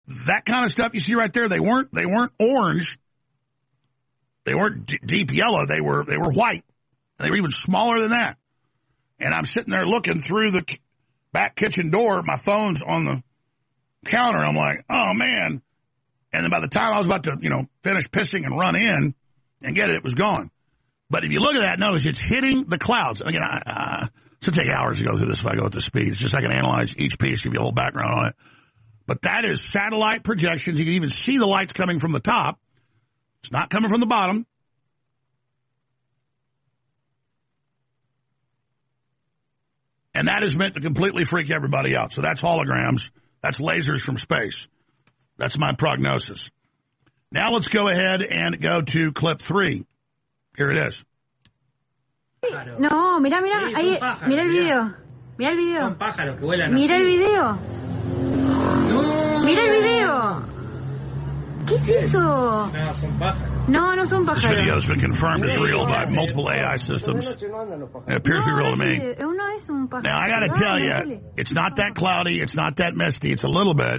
that kind of stuff you see right there, they weren't orange. They weren't deep yellow. They were white. They were even smaller than that. And I'm sitting there looking through the back kitchen door. My phone's on the counter. I'm like, oh, man. And then by the time I was about to, finish pissing and run in and get it, it was gone. But if you look at that, notice it's hitting the clouds. Again, it's going to take hours to go through this if I go at this speed. It's just I can analyze each piece, give you a whole background on it. But that is satellite projections. You can even see the lights coming from the top. It's not coming from the bottom. And that is meant to completely freak everybody out. So that's holograms. That's lasers from space. That's my prognosis. Now let's go ahead and go to clip 3. Here it is. No, mira, ahí, mira el video. Mira el video. Son pájaros que vuelan Mira así. el video. No. Mira el video. ¿Qué es eso? No, son pájaros. No son This pájaros. video has been confirmed as real by multiple AI systems. It appears to be real to me. Uno es un pájaro. Now, I got to tell you, it's not that cloudy. It's not that misty. It's a little bit.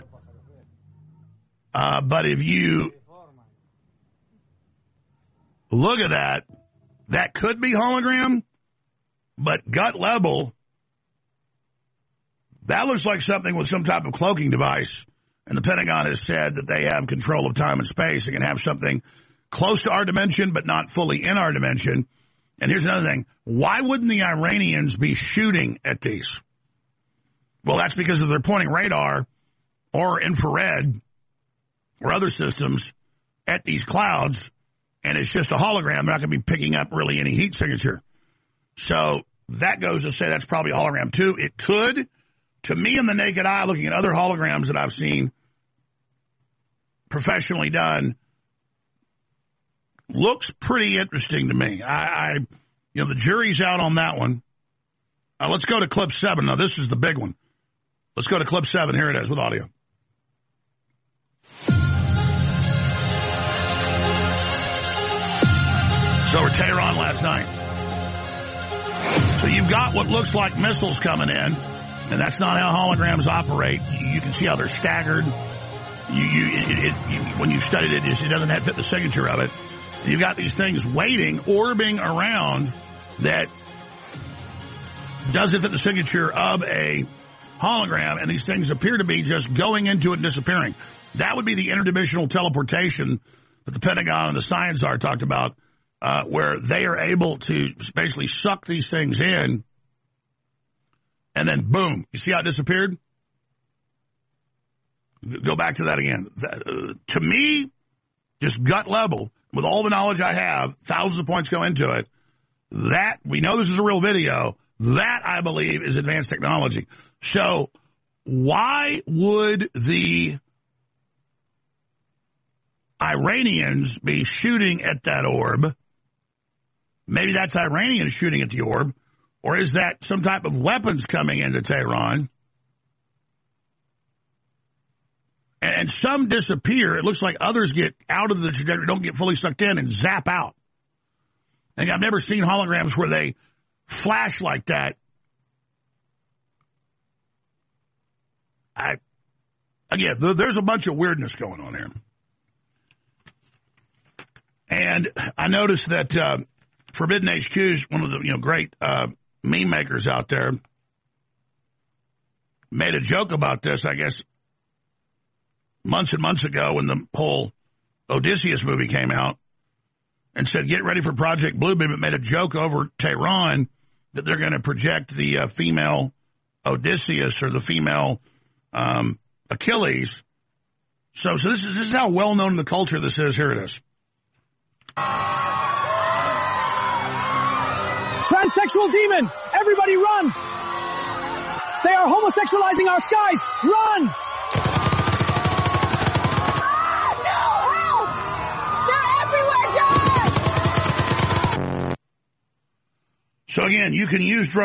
But if you look at that, that could be hologram, but gut level, that looks like something with some type of cloaking device. And the Pentagon has said that they have control of time and space. They can have something close to our dimension, but not fully in our dimension. And here's another thing. Why wouldn't the Iranians be shooting at these? Well, that's because of their pointing radar or infrared or other systems at these clouds, and it's just a hologram. They're not going to be picking up really any heat signature. So that goes to say that's probably a hologram too. It could, to me in the naked eye, looking at other holograms that I've seen professionally done, looks pretty interesting to me. The jury's out on that one. Let's go to clip 7. Now, this is the big one. Let's go to clip 7. Here it is with audio. So over Tehran last night. So you've got what looks like missiles coming in, and that's not how holograms operate. You can see how they're staggered. When you've studied it, it doesn't fit the signature of it. You've got these things waiting, orbiting around that doesn't fit the signature of a hologram, and these things appear to be just going into it and disappearing. That would be the interdimensional teleportation that the Pentagon and the Science Czar talked about, where they are able to basically suck these things in, and then boom. You see how it disappeared? Go back to that again. To me, just gut level, with all the knowledge I have, thousands of points go into it, that, we know this is a real video, that, I believe, is advanced technology. So why would the Iranians be shooting at that orb? Maybe that's Iranians shooting at the orb. Or is that some type of weapons coming into Tehran? And some disappear. It looks like others get out of the trajectory, don't get fully sucked in, and zap out. And I've never seen holograms where they flash like that. Again, there's a bunch of weirdness going on here. And I noticed that Forbidden HQ is one of the great meme makers out there. Made a joke about this, I guess, months and months ago when the whole Odysseus movie came out, and said, get ready for Project Bluebeam. It made a joke over Tehran that they're going to project the female Odysseus or the female Achilles. So this is how well known in the culture this is. Here it is. Transsexual demon! Everybody run! They are homosexualizing our skies! Run! So again, you can use drones.